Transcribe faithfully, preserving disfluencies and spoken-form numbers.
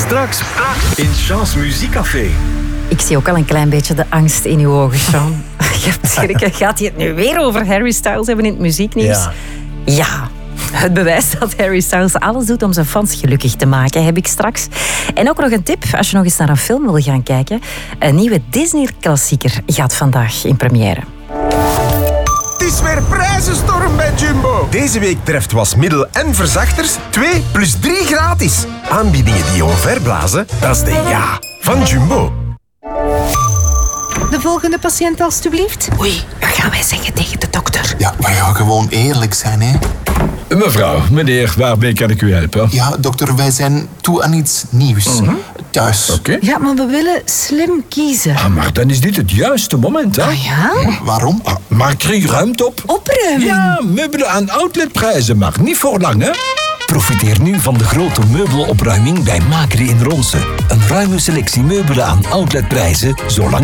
Straks in Chance Muziekcafé. Ik zie ook al een klein beetje de angst in uw ogen, Sean. Je hebt schrikken. Gaat hij het nu weer over Harry Styles hebben in het muzieknieuws? Ja. Ja. Het bewijs dat Harry Styles alles doet om zijn fans gelukkig te maken, heb ik straks. En ook nog een tip, als je nog eens naar een film wil gaan kijken. Een nieuwe Disney-klassieker gaat vandaag in première. Het is weer prijzenstorm bij Jumbo. Deze week treft wasmiddel en verzachters twee plus drie gratis. Aanbiedingen die je omverblazen, dat is de ja van Jumbo. De volgende patiënt, alstublieft. Oei, wat gaan wij zeggen tegen de dokter? Ja, maar ja, gewoon eerlijk zijn, hè. Mevrouw, meneer, waarmee kan ik u helpen? Ja, dokter, wij zijn toe aan iets nieuws. Mm-hmm. Thuis. Oké. Okay. Ja, maar we willen slim kiezen. Ah, maar dan is dit het juiste moment, hè? Ah ja? Waarom? Ah, maak er ruimte op. Opruimen? Ja, meubelen aan outletprijzen, maar niet voor lang, hè? Profiteer nu van de grote meubelopruiming bij Makri in Ronsen. Een ruime selectie meubelen aan outletprijzen, zolang